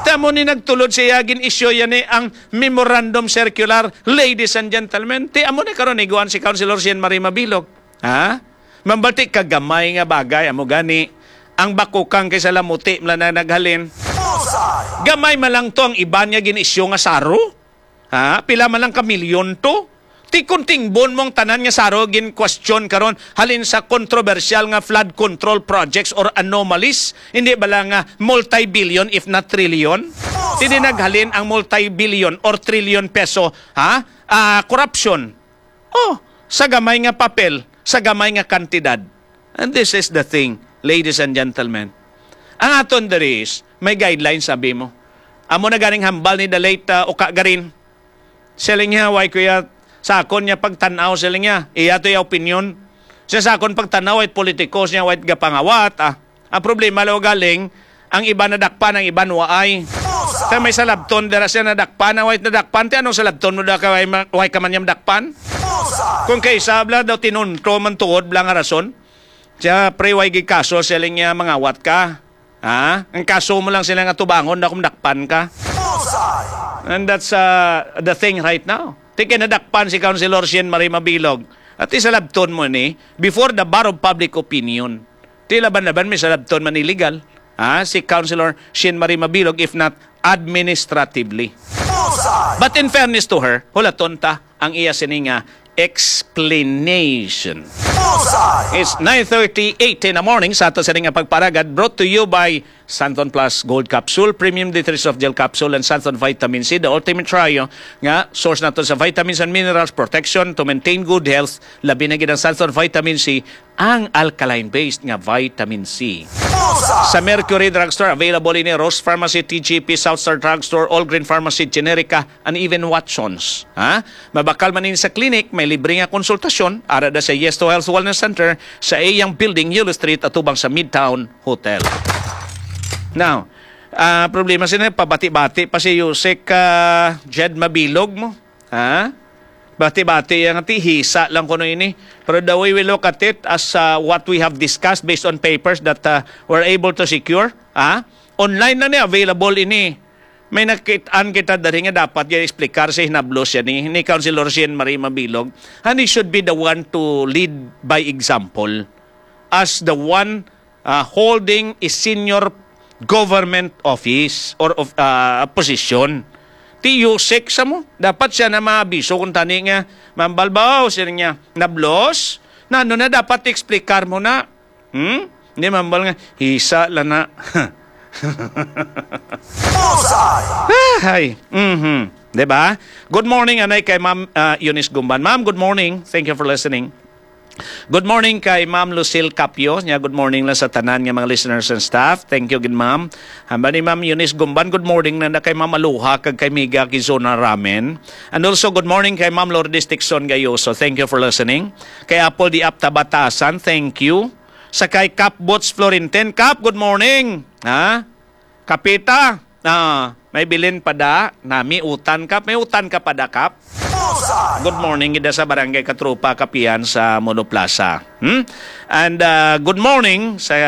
Tamo ni nagtulod siya gin issue yan ang memorandum circular, ladies and gentlemen. Ti amo ni karon iguan si Councilor Sien Marie Mabilog. Ha? Mambalti kagamay nga bagay amo gani ang bakukang kaysa lamuti mla na naghalin. Gamay malang to ang iba niya gin issue nga saro. Ha? Pila man lang ka milyon to. Ti kunting bon mong tanan nga saro gin question karon halin sa controversial nga flood control projects or anomalies, hindi bala nga multi-billion if not trillion? Ti naghalin ang multi-billion or trillion peso corruption. Oh, sa gamay nga papel, sa gamay nga kantidad. And this is the thing, ladies and gentlemen. Ang aton diri is may guidelines sabi mo. Amo na ganing hambal ni the late Oka Garin. Selling niya why kuya sakon niya pagtanaw sila niya. Iya to yung opinion. Sa sakon pagtanaw ay politikos niya white gapangawat. Ang problema lo galing, ang iba nadakpan, ang iba nuwaay. Sa may salabton, dara siya nadakpan, ang white nadakpan. Ti anong salabton mo da ka white ka man niyang dakpan? Kung kay sabla daw tinunto man tuod, blang rason. Siya pre-way kaso sila niya mangawat ka. Ang kaso mo lang sila nga tubangon na kung dakpan ka. And that's the thing right now. Tiki nadakpan si Councilor Sien Marie Mabilog. At isalabton mo ni, before the bar of public opinion. Ti laban-laban may salabton man illegal. Si Councilor Sien Marie Mabilog, if not administratively. But in fairness to her, hulaton ta ang iya sininga explanation. It's 9:38 in the morning sa ato sa nga pagparagad, brought to you by Santon Plus Gold Capsule, Premium D3 Soft Gel Capsule, and Santon Vitamin C, the ultimate trio nga source nato sa vitamins and minerals protection to maintain good health. Labi na gid ang Santon Vitamin C, ang alkaline-based nga vitamin C. Sa Mercury Drugstore, available in Rose Pharmacy, TGP, Southstar Drugstore, All Green Pharmacy, Generica, and even Watsons. Mabakal man sa clinic, may libre nga konsultasyon, ara da sa Yes to Health Wellness Center sa iyang building, Yellow Street, atubang sa Midtown Hotel. Now, problema sila, pabati-bati pa si Yusek Jed Mabilog mo. Bati-bati yung hisa lang kuno ini. Pero the way we look at it as what we have discussed based on papers that we're able to secure. Online na ni available ini. May nakitaan kita dari nga dapat yung explicar sa hinablos yan ni Councilor Sien Marie Mabilog. And he should be the one to lead by example as the one holding a senior government office or of position. Ti Yusek sa mo. Dapat siya na maabiso kung tani nga, mambalbaw siya niya, nablos, na ano na dapat explicar mo na. Hindi mambal nga, hisa lang na. Hi. Diba? Good morning, anay kay Ma'am Eunice Gumban. Ma'am, good morning. Thank you for listening. Good morning kay Ma'am Lucille Capio. Good morning lang sa tanan ng mga listeners and staff. Thank you, good ma'am. Hamba ni Ma'am Eunice Gumban, good morning na kay Ma'am Aluha kag kay Miga Kizona Ramen. And also good morning kay Ma'am Lourdes Dixon Gayoso. Thank you for listening. Kay Apple di Apta Batasan, thank you. Sa kay Cap Bots Florentin. Cap, good morning. Kapita, may bilin pa da. Nami utan Cap. May utan ka pa da, Cap? Good morning, ida sa Barangay Katrupa, Kapian sa Mono Plaza. And good morning sa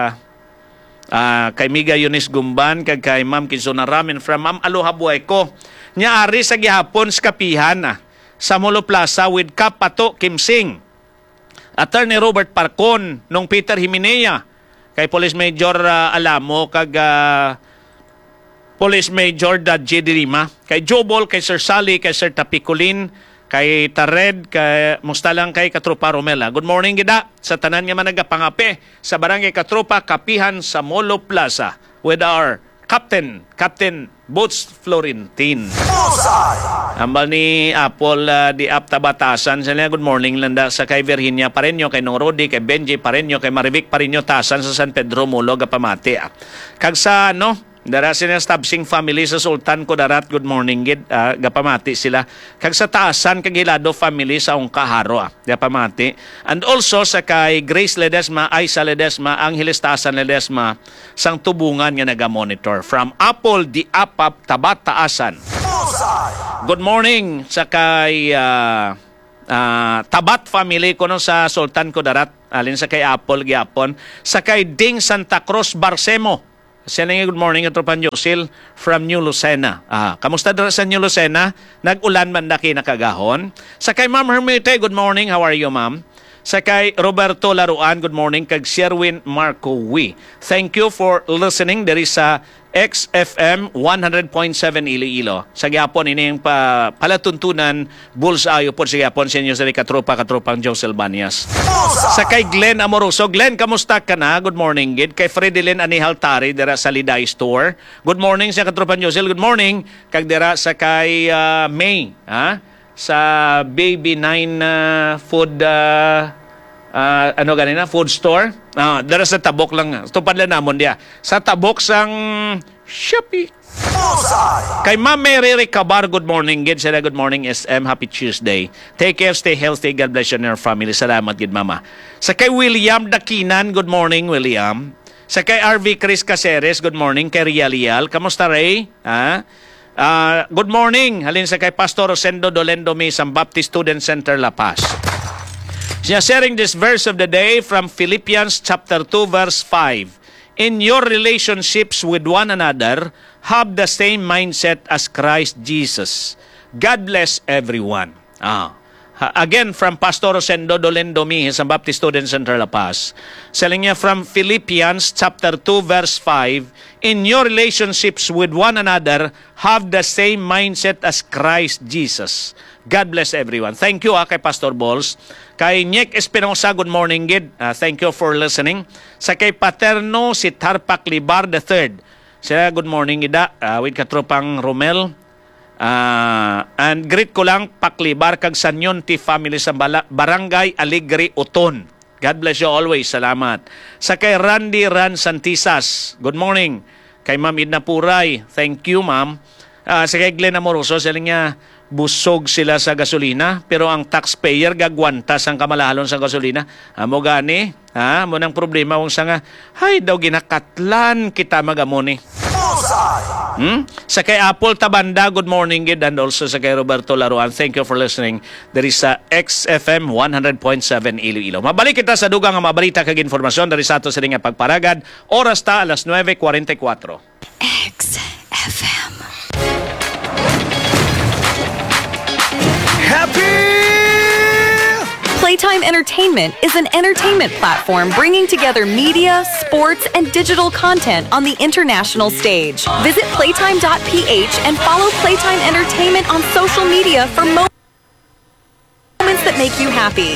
kay Miga Eunice Gumban, kag kay Ma'am Kizona Ramen from Ma'am Aloha Buhay ko. Nyaari sa gihapon sa Kapihan sa Mono Plaza with Kap Pato Kimsing. Attorney Robert Parcon, nung Peter Himenea, kay Police Major Alamo, kag Police Major Dadje Dirima, kay Jobol, kay Sir Sally, kay Sir Tapiculin, kay Tared, kay musta lang kay Katrupa Romela. Good morning gida sa tanan nga man nagapangape sa Barangay Katrupa, Kapihan sa Molo Plaza with our Captain Boats Florentin. Ambal ni Apple di Apta Batasan. Good morning landa sa kay Virginia Pareño, kay Nong Rodi, kay Benji Pareño, kay Marivic Pareño Tasan sa San Pedro Mulo, Gapamati. Kag sa dara sila Stabsing family sa Sultan Kudarat, good morning gid, gapamati sila. Kag sa Taasan kag Hilado family sa Ongkaharo, gapamati. And also sa kay Grace Ledesma, Aisa Ledesma, Angeles Taasan Ledesma, sang tubungan nga naga-monitor from Apple di Apap Tabat Taasan. Good morning sa kay Tabat family ko sa Sultan Kudarat, alin sa kay Apple gyapon, sa kay Ding Santa Cruz Barcemo Sayang good morning at Tropan Josil from New Lucena. Kamusta doon sa New Lucena? Nag-ulan man na kinakagahon. Sa kay Ma'am Hermite, good morning. How are you, Ma'am? Sa kay Roberto Laruan, good morning. Kag Sherwin Marco Wi. Thank you for listening. There is a XFM 100.7 Iloilo. Sa gyapon ini yung palatuntunan Bullseye po sa gyapon sa inyo sa katropang Josel Banias. Sa kay Glenn Amoroso. Glenn, kamusta ka na? Good morning, gid. Kay Fredelyn Anihaltari dira sa Liday Store. Good morning sa katropang Josel. Good morning. Kag dira sa kay May, sa Baby 9 food food store. Dara sa Tabok lang. Tupad lang namon dia. Sa Tabok sang Shopee. Kay Ma'am Mary Recabar, good morning. Gid sila, good morning SM. Happy Tuesday. Take care, stay healthy. God bless you and your family. Salamat, gid Mama. Sa kay William Dakinan, good morning, William. Sa kay RV Chris Caceres, good morning. Kay Rialial, kamusta Ray? Good morning. Halin sa kay Pastor Rosendo Dolendo Misam Baptist Student Center La Paz. Siya sharing this verse of the day from Philippians chapter 2 verse 5. In your relationships with one another, have the same mindset as Christ Jesus. God bless everyone. Again, from Pastor Rosendo Dolendomi sa Baptist Student Center La Paz. Selling niya from Philippians chapter 2 verse 5. In your relationships with one another, have the same mindset as Christ Jesus. God bless everyone. Thank you kay Pastor Balls. Kay Nick Espinosa, good morning, gid. Thank you for listening. Sa kay Paterno si Tarpak Libar III. Siya, good morning, ida. With katropang Romel. And greet ko lang Paklibar kag Sanyon ti family sa Barangay Aligre, Uton. God bless you always. Salamat. Sa kay Randy Ran Santisas, good morning. Kay Ma'am Idna Puray, thank you, Ma'am. Sa kay Glenn Amoroso, sila niya, busog sila sa gasolina, pero ang taxpayer gagwantas ang kamalahalon sa gasolina. Amo gani, mo nang problema wong sa nga, hay daw ginakatlan kita magamoni. Sa kay Apple Tabanda, good morning, gid, and also sa kay Roberto Laruan, thank you for listening. There is a XFM 100.7 Iloilo. Mabalik kita sa dugang nga mabalita kag informasyon dari sa ato sa nga pagparagad. Oras ta alas 9:44. XFM. Playtime Entertainment is an entertainment platform bringing together media, sports, and digital content on the international stage. Visit playtime.ph and follow Playtime Entertainment on social media for moments that make you happy.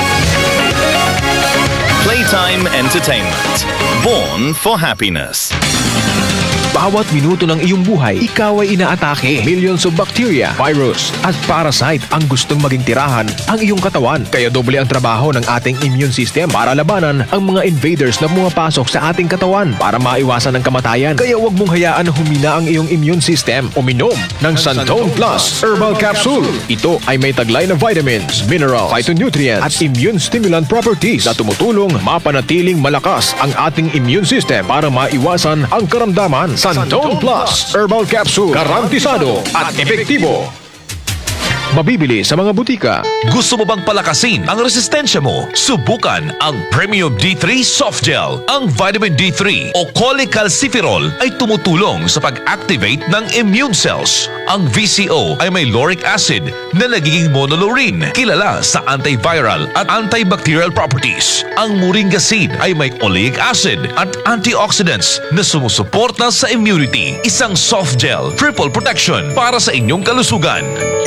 Playtime Entertainment. Born for happiness. Bawat minuto ng iyong buhay, ikaw ay inaatake. Millions of bacteria, virus, at parasite ang gustong maging tirahan ang iyong katawan. Kaya doble ang trabaho ng ating immune system para labanan ang mga invaders na pumapasok sa ating katawan para maiwasan ang kamatayan. Kaya huwag mong hayaan na humina ang iyong immune system. Uminom ng Santone Plus Herbal Capsule. Ito ay may taglay na vitamins, minerals, phytonutrients, at immune stimulant properties na tumutulong mapanatiling malakas ang ating immune system para maiwasan ang karamdaman. Santone Plus Herbal Capsule. Garantisado at epektibo. Mabibili sa mga butika. Gusto mo bang palakasin ang resistensya mo? Subukan ang Premium D3 Soft Gel. Ang vitamin D3 o cholecalciferol ay tumutulong sa pag-activate ng immune cells. Ang VCO ay may lauric acid na nagiging monolaurin, kilala sa antiviral at antibacterial properties. Ang Moringa seed ay may oleic acid at antioxidants na sumusuporta sa immunity. Isang soft gel, triple protection para sa inyong kalusugan.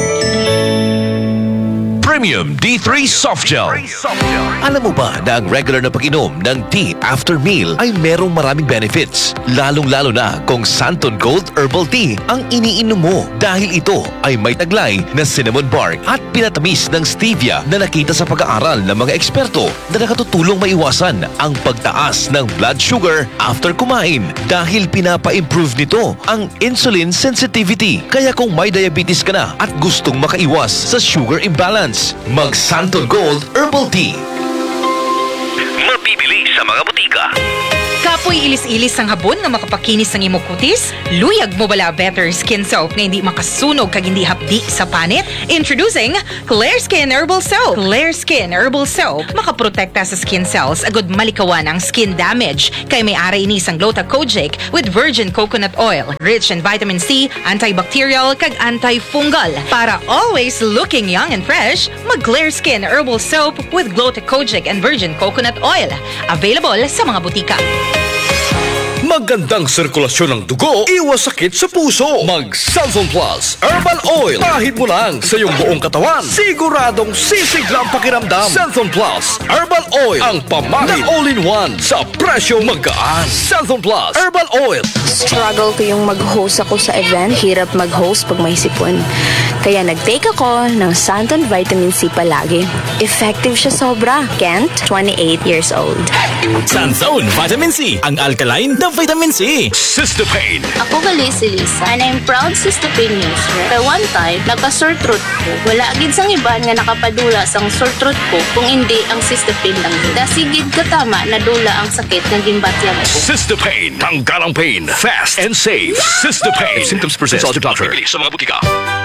Premium D3 Soft Gel. Alam mo ba na ang regular na pag-inom ng tea after meal ay merong maraming benefits? Lalong-lalo na kung Santon Gold Herbal Tea ang iniinom mo dahil ito ay may taglay na cinnamon bark at pinatamis ng stevia na nakita sa pag-aaral ng mga eksperto na nakatutulong maiwasan ang pagtaas ng blood sugar after kumain dahil pinapa-improve nito ang insulin sensitivity. Kaya kung may diabetes ka na at gustong makaiwas sa sugar imbalance, mag Santon Gold Herbal Tea. Mabibili sa mga butika. Apoy ilis-ilis ang habon nga makapakinis ng imong kutis? Luyag mo bala better skin soap na hindi makasunog kag hindi hapdi sa panit? Introducing Clear Skin Herbal Soap. Clear Skin Herbal Soap makaprotekta sa skin cells agud malikawan ang skin damage kay may ara ini sang Glota Kojic with virgin coconut oil, rich in vitamin C, antibacterial kag antifungal. Para always looking young and fresh, mag Clear Skin Herbal Soap with Glota Kojic and virgin coconut oil. Available sa mga butika. Magandang sirkulasyon ng dugo, iwas sakit sa puso. Mag Santon Plus Herbal Oil. Kahit mo lang sa iyong buong katawan, siguradong sisiglang pakiramdam. Santon Plus Herbal Oil, ang pamahid na all-in-one sa presyong magaan. Santon Plus Herbal Oil. Struggle ko yung mag-host ako sa event. Hirap mag-host pag may sipon. Kaya nag-take ako ng Santon Vitamin C palagi. Effective siya sobra. Kent, 28 years old. Santon Vitamin C, ang alkaline na vitamin C. Cystopain. Ako gali si Lisa, and I'm proud Cystopain user. Kaya one time, nagka-sore throat ko. Wala agad sang iban nga nakapadula sang sore throat ko kung hindi ang Cystopain lang. Dasigid katama na dula ang sakit ng gimbatyang ko. Cystopain. Tanggal ang pain. Fast and safe. Cystopain. If symptoms persist, consult your doctor. Sa mga butika.